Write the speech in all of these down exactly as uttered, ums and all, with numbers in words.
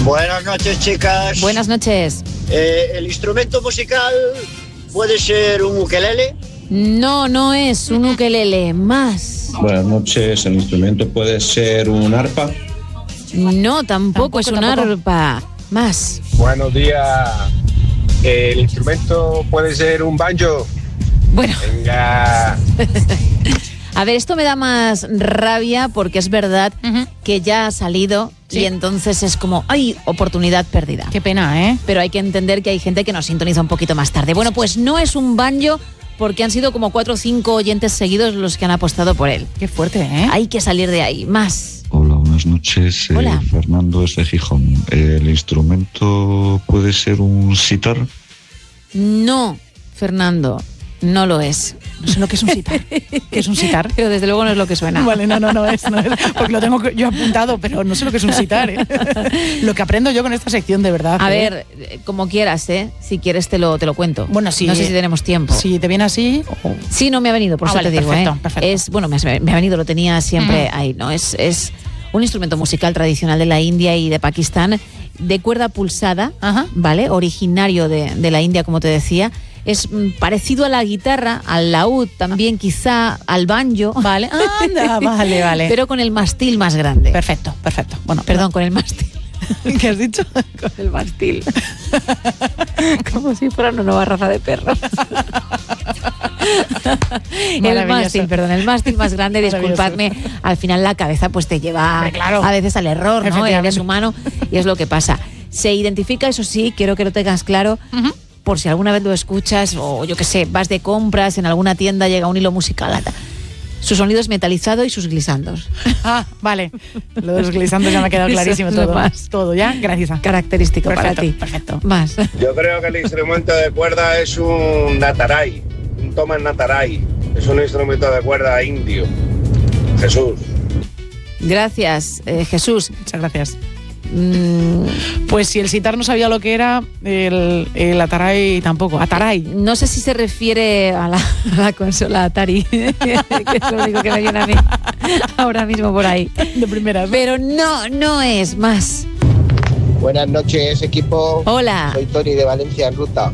Buenas noches, chicas. Buenas noches. Eh, ¿El instrumento musical puede ser un ukelele? No, no es un ukelele. Más. Buenas noches. ¿El instrumento puede ser un arpa? No, tampoco, Tampoco, es un tampoco. arpa. Más. Buenos días. ¿El instrumento puede ser un banjo? Bueno, Venga. a ver, esto me da más rabia porque es verdad Ujú. que ya ha salido Sí. y entonces es como, ¡ay! Oportunidad perdida. Qué pena, ¿eh? Pero hay que entender que hay gente que nos sintoniza un poquito más tarde. Bueno, pues no es un banjo porque han sido como cuatro o cinco oyentes seguidos los que han apostado por él. Qué fuerte, ¿eh? Hay que salir de ahí. Más. Hola, buenas noches. Eh, Hola. Fernando es de Gijón. ¿El instrumento puede ser un sitar? No, Fernando, no lo es. No sé lo que es un sitar. ¿Qué es un sitar? Pero desde luego no es lo que suena. Vale, no, no, no es, no es. Porque lo tengo yo apuntado, pero no sé lo que es un sitar, ¿eh? Lo que aprendo yo con esta sección, de verdad. A ¿eh? ver, eh, como quieras, ¿eh? Si quieres te lo, te lo cuento. Bueno, sí. No sé si tenemos tiempo. Si te viene así... o- Sí, no me ha venido, por Ah, eso vale, te digo, perfecto, ¿eh? perfecto. Es, bueno, me, ha- me ha venido, lo tenía siempre Ujú. ahí, ¿no? Es, es un instrumento musical tradicional de la India y de Pakistán, de cuerda pulsada, Ajá. ¿vale? Originario de, de la India, como te decía. Es mm, parecido a la guitarra, al laúd, también quizá al banjo. Vale, anda, vale, vale. Pero con el mastil más grande. Perfecto, perfecto. Bueno, Perdón, con el mástil. ¿qué has dicho? Con el mástil. Como si fuera una nueva raza de perros. el Maravilloso. mástil, perdón, el mástil más grande, Maravilloso. disculpadme, al final la cabeza pues te lleva Hombre, claro. a veces al error, ¿no? Efectivamente. Eres humano y es lo que pasa. Se identifica, eso sí, quiero que lo tengas claro, Ujú. por si alguna vez lo escuchas o yo qué sé, vas de compras, en alguna tienda llega un hilo musical. ata. Su sonido es metalizado y sus glisandos. Ah, vale. Lo de los glisandos ya me ha quedado Eso clarísimo es lo todo. más. Todo ya, gracias. Característico Perfecto, para ti. perfecto. Más. Yo creo que el instrumento de cuerda es un natarai, un Thomas natarai. Es un instrumento de cuerda indio. Jesús. Gracias, eh, Jesús. Muchas gracias. Mm, Pues si el sitar no sabía lo que era, el, el ataray tampoco. Ataray. no sé si se refiere a la, a la consola Atari, que es lo único que me viene a mí ahora mismo por ahí. De primeras. ¿no? Pero no, no es más. Buenas noches, equipo. Hola. Soy Tony de Valencia en ruta.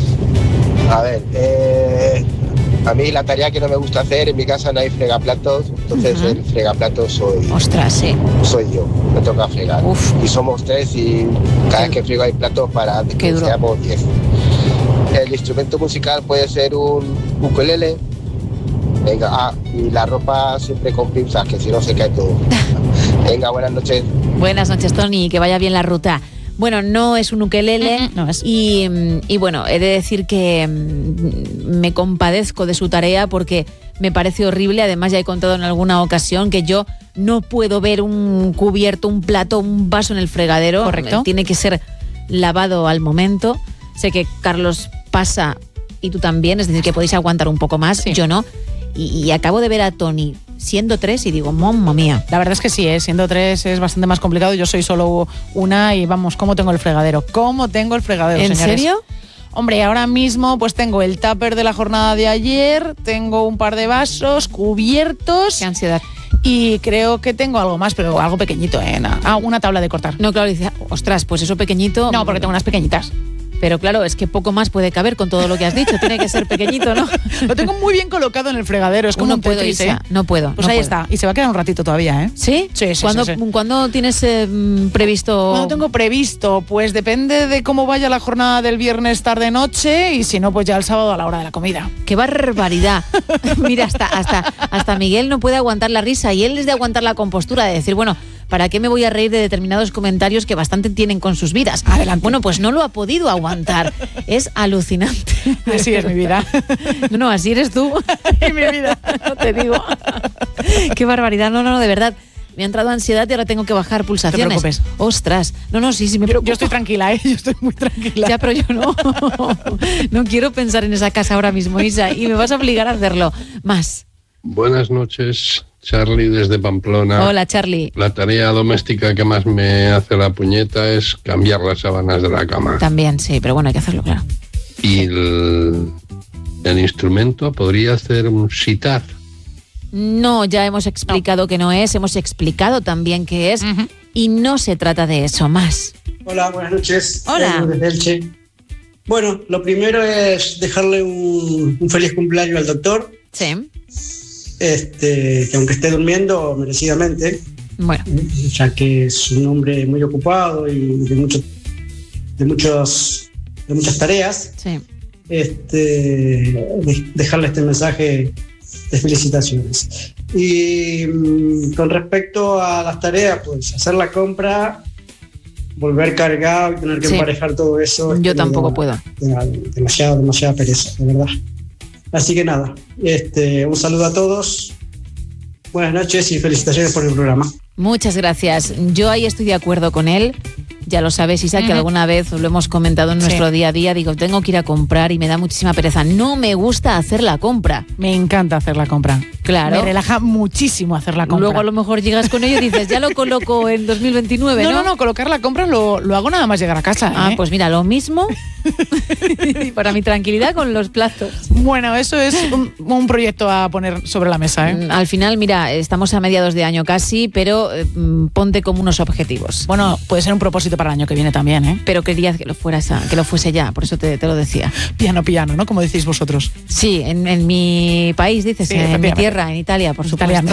A ver, eh, a mí la tarea que no me gusta hacer, en mi casa no hay fregaplatos, entonces Ujú. el fregaplatos soy, Ostras, sí. soy yo, me toca fregar. Uf. Y somos tres y cada vez que friego hay platos para Qué que duro. seamos diez. El instrumento musical puede ser un ukelele. Venga, ah, y la ropa siempre con pinzas, que si no se cae todo. Venga, buenas noches. Buenas noches, Tony, que vaya bien la ruta. Bueno, no es un ukelele. Mm, no es. Y, mm, y bueno, he de decir que mm, me compadezco de su tarea porque me parece horrible. Además, ya he contado en alguna ocasión que yo no puedo ver un cubierto, un plato, un vaso en el fregadero. Correcto. Tiene que ser lavado al momento. Sé que Carlos pasa y tú también, es decir, que podéis aguantar un poco más. Sí. Yo no. Y, y acabo de ver a Tony siendo tres y digo, mamma mía. La verdad es que sí, ¿eh? Siendo tres es bastante más complicado. Yo soy solo una y vamos, ¿cómo tengo el fregadero? ¿Cómo tengo el fregadero, ¿En señores? serio? Hombre, ahora mismo pues tengo el tupper de la jornada de ayer, tengo un par de vasos cubiertos Qué ansiedad. y creo que tengo algo más, pero algo pequeñito, ¿eh? Na- Ah, una tabla de cortar. No, claro, dice, ostras, pues eso pequeñito. No, porque tengo unas pequeñitas. Pero claro, es que poco más puede caber con todo lo que has dicho. Tiene que ser pequeñito, ¿no? Lo tengo muy bien colocado en el fregadero, es como no un puedo, Tetris, Isa, ¿eh? no puedo. Pues no ahí puedo. está, y se va a quedar un ratito todavía, ¿eh? ¿Sí? Sí, sí, ¿Cuándo, sí, sí. ¿cuándo tienes eh, mm, previsto? No tengo previsto, pues depende de cómo vaya la jornada del viernes tarde-noche y si no, pues ya el sábado a la hora de la comida. ¡Qué barbaridad! Mira, hasta, hasta, hasta Miguel no puede aguantar la risa y él es de aguantar la compostura, de decir, bueno, ¿para qué me voy a reír de determinados comentarios que bastante tienen con sus vidas? Adelante. Bueno, pues no lo ha podido aguantar. Es alucinante. Así es mi vida. No, no, así eres tú. Y mi vida. No te digo. Qué barbaridad. No, no, no, de verdad. Me ha entrado ansiedad y ahora tengo que bajar pulsaciones. No te preocupes. Ostras. No, no, sí, sí me preocupa. Yo estoy tranquila, ¿eh? Yo estoy muy tranquila. Ya, pero yo no. No quiero pensar en esa casa ahora mismo, Isa, y me vas a obligar a hacerlo. Más. Buenas noches, Charlie desde Pamplona. Hola, Charlie. La tarea doméstica que más me hace la puñeta es cambiar las sábanas de la cama. También, sí, pero bueno, hay que hacerlo, claro. Y el, el instrumento podría ser un sitar. No, ya hemos explicado que no es, hemos explicado también que es, Ujú. y no se trata de eso. Más. Hola, buenas noches. Hola. Edu desde Elche. Bueno, lo primero es dejarle un, un feliz cumpleaños al doctor. Sí. Este, que aunque esté durmiendo, merecidamente. Bueno. Ya que es un hombre muy ocupado y de, mucho, de, muchos, de muchas tareas. Sí. Este, de, dejarle este mensaje de felicitaciones. Y mm, con respecto a las tareas, pues hacer la compra, volver cargado y tener que Sí. emparejar todo eso. Yo es que tampoco me da- puedo. me da demasiada, demasiada pereza, de verdad. Así que nada, este, un saludo a todos, buenas noches y felicitaciones por el programa. Muchas gracias. Yo ahí estoy de acuerdo con él. Ya lo sabes, Isa, que Ujú. alguna vez lo hemos comentado en nuestro Sí. día a día. Digo, tengo que ir a comprar y me da muchísima pereza. No me gusta hacer la compra. Me encanta hacer la compra. Claro. Me relaja muchísimo hacer la compra. Luego a lo mejor llegas con ello y dices, ya lo coloco en dos mil veintinueve, ¿no? no, no, no, colocar la compra lo, lo hago nada más llegar a casa. Ah, ¿eh? pues mira, lo mismo. Y para mi tranquilidad con los plazos. Bueno, eso es un, un proyecto a poner sobre la mesa, ¿eh? Mm, Al final, mira, estamos a mediados de año casi, pero eh, mm, ponte como unos objetivos. Bueno, puede ser un propósito para el año que viene también, ¿eh? Pero quería que lo, fuera esa- que lo fuese ya, por eso te, te lo decía. Piano, piano, ¿no? Como decís vosotros. Sí, en, en mi país, dices, Sí, en mi efectivamente. tierra, en Italia, por supuesto. Italiano.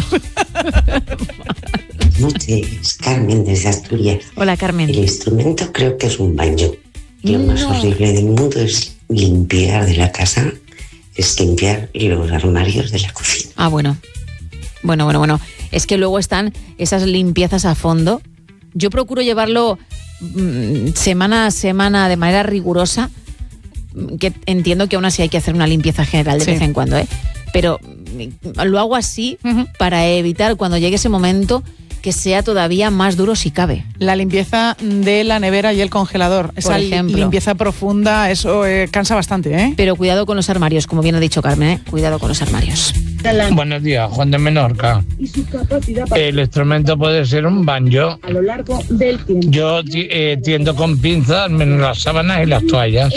Buenas noches, Carmen desde Asturias. Hola, Carmen. El instrumento creo que es un banjo. Lo más No. horrible del mundo es limpiar de la casa, es limpiar los armarios de la cocina. Ah, bueno. Bueno, bueno, bueno. Es que luego están esas limpiezas a fondo. Yo procuro llevarlo mm, semana a semana de manera rigurosa, mm, que entiendo que aún así hay que hacer una limpieza general de Sí. vez en cuando, ¿eh? Pero mm, lo hago así Ujú. para evitar cuando llegue ese momento que sea todavía más duro si cabe. La limpieza de la nevera y el congelador. Esa li- ejemplo. limpieza profunda, eso eh, cansa bastante, ¿eh? Pero cuidado con los armarios, como bien ha dicho Carmen, ¿eh? Cuidado con los armarios. Buenos días, Juan de Menorca. El instrumento puede ser un banjo. A lo largo del tiempo. Yo ti- eh, tiendo con pinzas menos las sábanas y las toallas.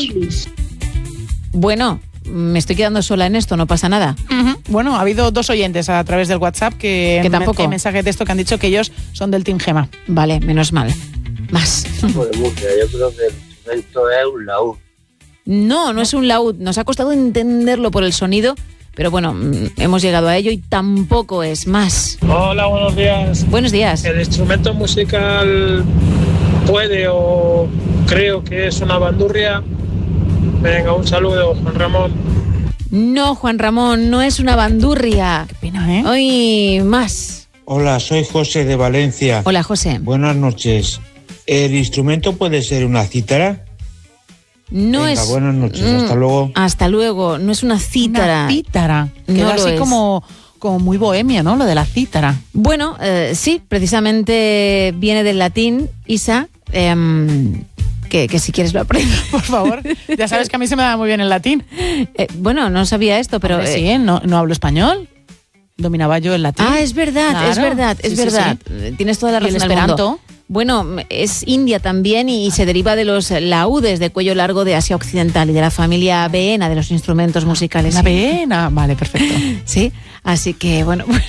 Bueno, me estoy quedando sola en esto, no pasa nada. Ujú. Bueno, ha habido dos oyentes a través del WhatsApp que, Que en, tampoco. en mensaje de texto que han dicho que ellos son del Team Gema. Vale, menos mal. Más. de música. Yo creo que el instrumento es un laúd. No, no es un laúd. Nos ha costado entenderlo por el sonido, pero bueno, mm, hemos llegado a ello y tampoco es más. Hola, buenos días. Buenos días. El instrumento musical puede o creo que es una bandurria. Venga, un saludo, Juan Ramón. No, Juan Ramón, no es una bandurria. Qué pena, ¿eh? Hoy más. Hola, soy José de Valencia. Hola, José. Buenas noches. ¿El instrumento puede ser una cítara? No Venga, es. buenas noches, Mm, hasta luego. Hasta luego. No es una cítara. Una cítara. No Queda lo así es. como, como muy bohemia, ¿no? Lo de la cítara. Bueno, eh, sí, precisamente viene del latín, Isa. em, que, que si quieres lo aprendo. Por favor. Ya sabes que a mí se me da muy bien el latín. Eh, bueno, no sabía esto, pero. Hombre, eh, sí, no, no hablo español. Dominaba yo el latín. Ah, es verdad, Claro. es verdad, es Sí, sí, verdad. Tienes toda la ¿Y el razón del mundo. esperanto? Bueno, es india también y se deriva de los laúdes de cuello largo de Asia Occidental y de la familia vena de los instrumentos musicales. La sí. vena. Vale, perfecto. Sí, así que bueno, pues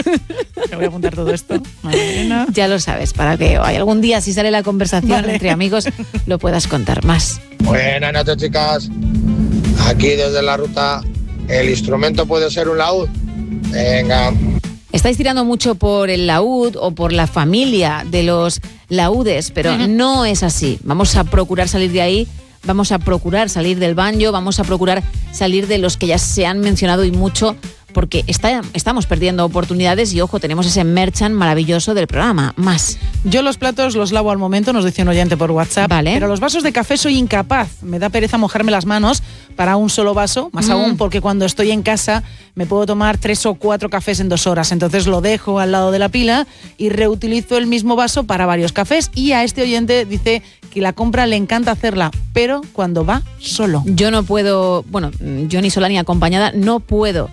Me voy a apuntar todo esto. La vena. ya lo sabes, para que algún día si sale la conversación Vale. entre amigos lo puedas contar más. Buenas noches, chicas. Aquí desde la ruta, ¿el instrumento puede ser un laúd? Venga. Estáis tirando mucho por el laúd o por la familia de los laúdes, pero Ujú. no es así. Vamos a procurar salir de ahí, vamos a procurar salir del banjo, vamos a procurar salir de los que ya se han mencionado y mucho, porque está, estamos perdiendo oportunidades y ojo, tenemos ese merchant maravilloso del programa. Más. Yo los platos los lavo al momento, nos dice un oyente por WhatsApp. Vale. Pero los vasos de café soy incapaz. Me da pereza mojarme las manos para un solo vaso, más Mm. aún porque cuando estoy en casa me puedo tomar tres o cuatro cafés en dos horas. Entonces lo dejo al lado de la pila y reutilizo el mismo vaso para varios cafés. Y a este oyente dice que la compra le encanta hacerla, pero cuando va solo. Yo no puedo, bueno, yo ni sola ni acompañada, no puedo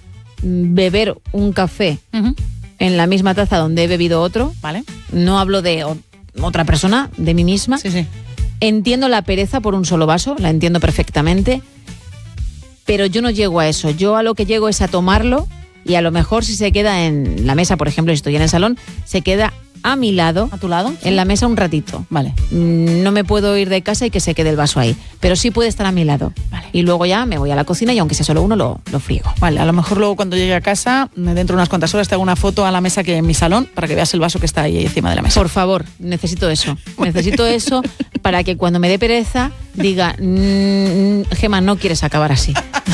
beber un café Ujú. en la misma taza donde he bebido otro. ¿Vale? No hablo de o- otra persona, de mí misma. Sí, sí. Entiendo la pereza por un solo vaso, la entiendo perfectamente, pero yo no llego a eso. Yo a lo que llego es a tomarlo y a lo mejor si se queda en la mesa, por ejemplo, si estoy en el salón, se queda a mi lado, a tu lado, en la mesa un ratito. Vale. No me puedo ir de casa y que se quede el vaso ahí, pero sí puede estar a mi lado. Vale. Y luego ya me voy a la cocina y aunque sea solo uno, lo, lo friego. Vale, a lo mejor luego cuando llegue a casa, dentro de unas cuantas horas, te hago una foto a la mesa que en mi salón para que veas el vaso que está ahí encima de la mesa. Por favor, necesito eso. Necesito eso para que cuando me dé pereza diga, mmm, Gemma, no quieres acabar así.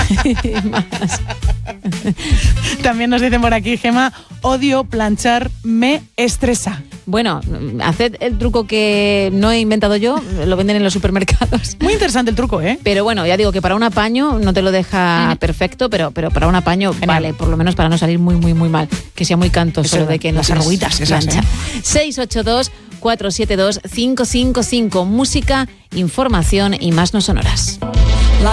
También nos dicen por aquí, Gemma, odio planchar, me estresa. Bueno, haced el truco que no he inventado yo, lo venden en los supermercados. Muy interesante el truco, ¿eh? Pero bueno, ya digo que para un apaño no te lo deja perfecto, pero, pero para un apaño Genial. Vale, por lo menos para no salir muy, muy, muy mal, que sea muy cantoso lo de que las arruguitas esas, ¿eh? seis ocho dos, cuatro siete dos, cinco cinco cinco, música, información y más no sonoras.